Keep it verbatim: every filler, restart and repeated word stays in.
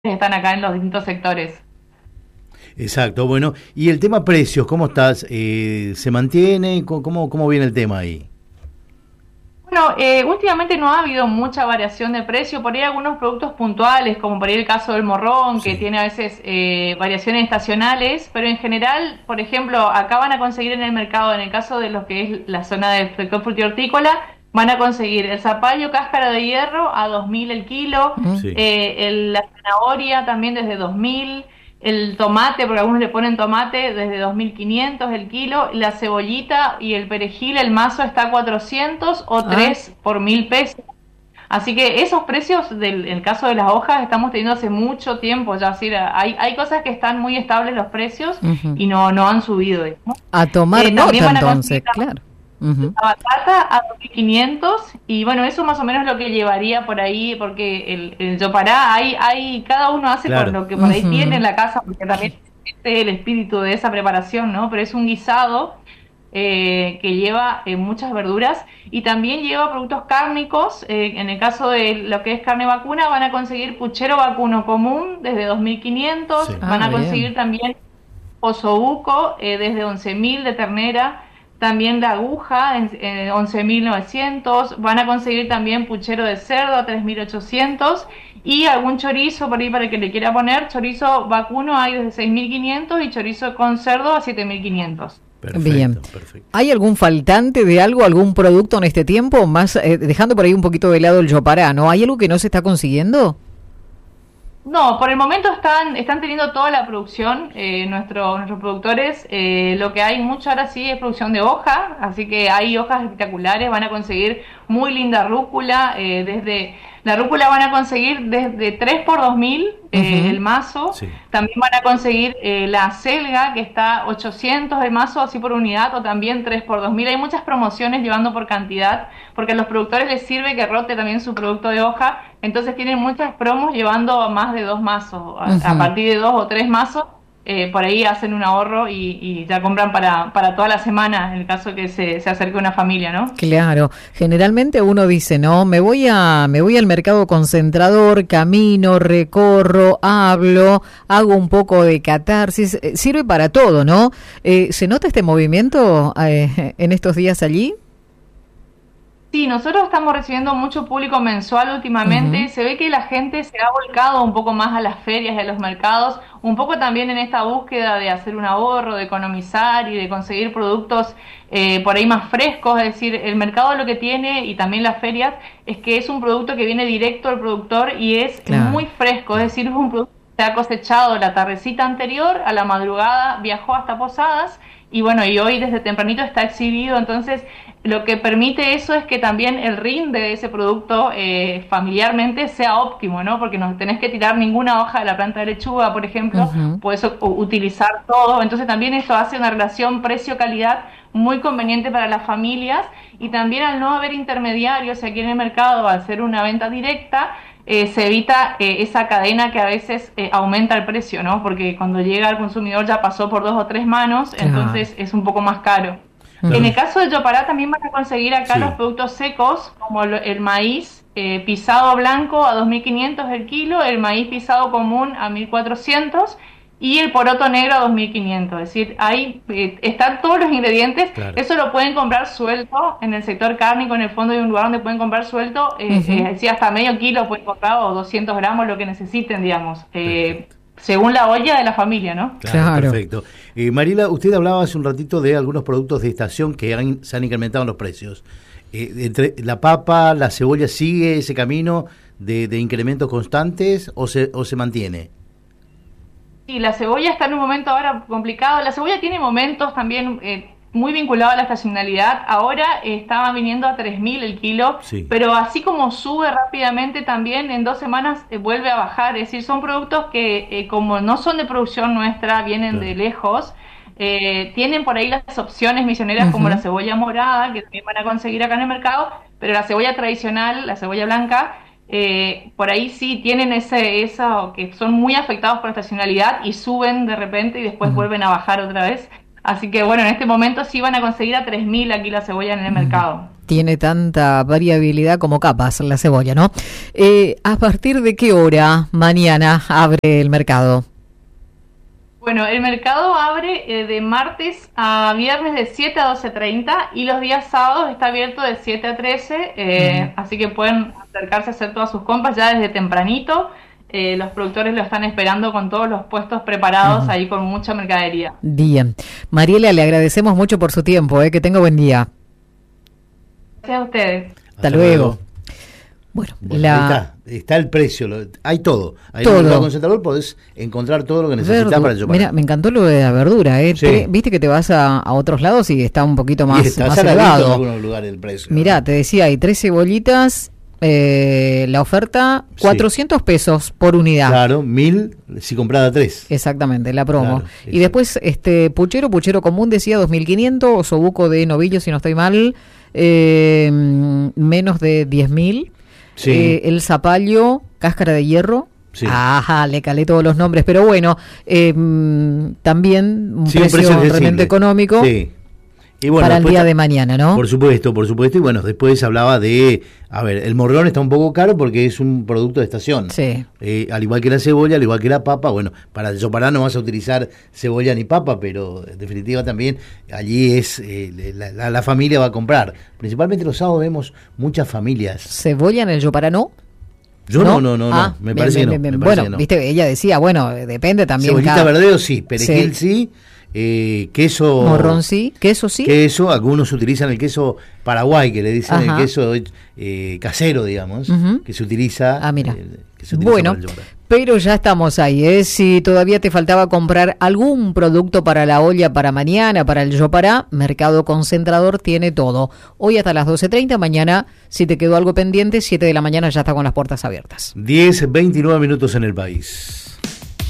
están acá en los distintos sectores. Exacto, bueno. Y el tema precios, ¿cómo estás? Eh, ¿Se mantiene? ¿Cómo, cómo viene el tema ahí? Bueno, eh, últimamente no ha habido mucha variación de precio, por ahí algunos productos puntuales, como por ahí el caso del morrón, que Sí. tiene a veces eh, variaciones estacionales, pero en general, por ejemplo, acá van a conseguir en el mercado, en el caso de lo que es la zona del sector frutihortícola, van a conseguir el zapallo cáscara de hierro a dos mil el kilo, Sí. eh, el- la zanahoria también desde dos mil, el tomate, porque algunos le ponen tomate, desde dos mil quinientos el kilo, la cebollita y el perejil, el mazo está a cuatrocientos o Ah, tres por mil pesos. Así que esos precios, del, en el caso de las hojas, estamos teniendo hace mucho tiempo ya. Así, hay, hay cosas que están muy estables los precios ujú. y no, no han subido. ¿No? A tomar Eh, también nota van a entonces, conseguir claro. Ujú. la batata a dos mil quinientos y bueno, eso más o menos es lo que llevaría por ahí, porque el, el yopará, hay, hay, cada uno hace con Claro. lo que por ahí tiene en Ujú. la casa, porque también este es el espíritu de esa preparación, ¿no? Pero es un guisado eh, que lleva eh, muchas verduras y también lleva productos cárnicos. Eh, en el caso de lo que es carne vacuna, van a conseguir puchero vacuno común desde dos mil Sí. quinientos, van Ah, a bien. conseguir también osobuco eh, desde once mil de ternera, también la aguja en eh, once mil novecientos, van a conseguir también puchero de cerdo a tres mil ochocientos y algún chorizo por ahí para el que le quiera poner, chorizo vacuno hay desde seis mil quinientos y chorizo con cerdo a siete mil quinientos. Bien. Perfecto, perfecto. ¿Hay algún faltante de algo, algún producto en este tiempo? Más eh, dejando por ahí un poquito de lado el yopará, ¿no? ¿Hay algo que no se está consiguiendo? No, por el momento están, están teniendo toda la producción, eh, nuestro, nuestros productores, eh, lo que hay mucho ahora sí es producción de hoja, así que hay hojas espectaculares, van a conseguir muy linda rúcula, eh, desde la rúcula van a conseguir desde tres por dos mil eh, Ujú. el mazo, Sí. también van a conseguir eh, la selga que está ochocientos el mazo así por unidad o también tres por dos mil, hay muchas promociones llevando por cantidad, porque a los productores les sirve que rote también su producto de hoja. Entonces tienen muchas promos llevando más de dos mazos. A, a Ujú. partir de dos o tres mazos, eh, por ahí hacen un ahorro y, y ya compran para, para toda la semana, en el caso que se, se acerque una familia, ¿no? Claro, generalmente uno dice, no, me voy a, me voy al mercado concentrador, camino, recorro, hablo, hago un poco de catarsis, eh, sirve para todo, ¿no? Eh, ¿se nota este movimiento eh, en estos días allí? Sí, nosotros estamos recibiendo mucho público mensual últimamente. Ujú. Se ve que la gente se ha volcado un poco más a las ferias y a los mercados, un poco también en esta búsqueda de hacer un ahorro, de economizar y de conseguir productos eh, por ahí más frescos. Es decir, el mercado lo que tiene y también las ferias es que es un producto que viene directo al productor y es Claro. muy fresco. Es decir, es un producto que se ha cosechado la tardecita anterior, a la madrugada viajó hasta Posadas y bueno, y hoy desde tempranito está exhibido, entonces lo que permite eso es que también el rinde de ese producto eh, familiarmente sea óptimo, ¿no? Porque no tenés que tirar ninguna hoja de la planta de lechuga, por ejemplo, Ujú. puedes u- utilizar todo, entonces también eso hace una relación precio-calidad muy conveniente para las familias y también al no haber intermediarios aquí en el mercado, al ser una venta directa, eh, se evita eh, esa cadena que a veces eh, aumenta el precio, ¿no? Porque cuando llega al consumidor ya pasó por dos o tres manos, Claro. entonces es un poco más caro. En Claro. el caso de Yopará también van a conseguir acá los Sí. productos secos, como lo- el maíz eh, pisado blanco a dos mil quinientos el kilo, el maíz pisado común a mil cuatrocientos y el poroto negro a dos mil quinientos. Es decir, ahí eh, están todos los ingredientes. Claro. Eso lo pueden comprar suelto en el sector cárnico, en el fondo hay un lugar donde pueden comprar suelto. Eh, Ujú. eh, sí, hasta medio kilo pueden comprar o doscientos gramos, lo que necesiten, digamos. Eh, Perfecto. según la olla de la familia, ¿no? Claro, Claro. perfecto. Eh, Mariela, usted hablaba hace un ratito de algunos productos de estación que han- se han incrementado en los precios. Eh, entre la papa, la cebolla, ¿sigue ese camino de, de incrementos constantes o se, o se mantiene? Sí, la cebolla está en un momento ahora complicado. La cebolla tiene momentos también eh, muy vinculados a la estacionalidad. Ahora eh, estaba viniendo a tres mil el kilo, Sí. pero así como sube rápidamente también en dos semanas eh, vuelve a bajar. Es decir, son productos que eh, como no son de producción nuestra, vienen de Claro. lejos, eh, tienen por ahí las opciones misioneras como la Ujú. cebolla morada, que también van a conseguir acá en el mercado, pero la cebolla tradicional, la cebolla blanca, eh, por ahí sí tienen ese, eso, que son muy afectados por la estacionalidad y suben de repente y después Ujú. vuelven a bajar otra vez. Así que bueno, en este momento sí van a conseguir a tres mil aquí la cebolla en el mercado. Tiene tanta variabilidad como capas la cebolla, ¿no? Eh, ¿A partir de qué hora mañana abre el mercado? Bueno, el mercado abre eh, de martes a viernes de siete a doce treinta y los días sábados está abierto de siete a trece, eh, mm. así que pueden acercarse a hacer todas sus compras ya desde tempranito. Eh, los productores lo están esperando con todos los puestos preparados, uh-huh. ahí con mucha mercadería. Bien. Mariela, le agradecemos mucho por su tiempo, eh, que tenga buen día. Gracias a ustedes. Hasta, Hasta luego. luego. Bueno, bueno la... está, está el precio, lo, hay todo. Ahí todo. en el concentrador podés encontrar todo lo que necesitas Verdu- para el yopará. Mira, me encantó lo de la verdura, ¿eh? Sí. Te, viste que te vas a, a otros lados y está un poquito más, y está más elevado en elevado. algunos lugares el precio. Mirá, te decía, hay tres cebollitas, eh, la oferta, Sí. cuatrocientos pesos por unidad. Claro, mil si comprada tres. Exactamente, la promo. Claro, y después, este puchero, puchero común decía dos mil quinientos, osobuco de novillo, si no estoy mal, eh, menos de diez mil. Sí. Eh, el zapallo, cáscara de hierro. Sí. Ajá, le calé todos los nombres, pero bueno, eh, también un Sí, precio un precio realmente económico. Sí. Y bueno, para el después, día de mañana, ¿no? Por supuesto, por supuesto. Y bueno, después hablaba de, a ver, el morrón está un poco caro porque es un producto de estación. Sí. Eh, al igual que la cebolla, al igual que la papa. Bueno, para el yopará no vas a utilizar cebolla ni papa, pero en definitiva también allí es, eh, la, la, la familia va a comprar. Principalmente los sábados vemos muchas familias. ¿Cebolla en el yopará no? Yo no, no, no, no, ah, me bien, parece bien, que no. bien, me bueno, parece que no. viste, ella decía, bueno, depende también. Cebollita cada... verdeo sí, perejil sí. sí. Eh, queso morrón sí, queso sí, queso, algunos utilizan el queso Paraguay, que le dicen Ajá. el queso eh, casero, digamos, uh-huh. que se utiliza, ah, mira. eh, que se utiliza bueno, para el yopará. pero ya estamos ahí, ¿eh? Si todavía te faltaba comprar algún producto para la olla para mañana, para el yopará, Mercado Concentrador tiene todo. Hoy hasta las doce treinta, mañana, si te quedó algo pendiente, siete de la mañana ya está con las puertas abiertas. diez, veintinueve minutos en el país.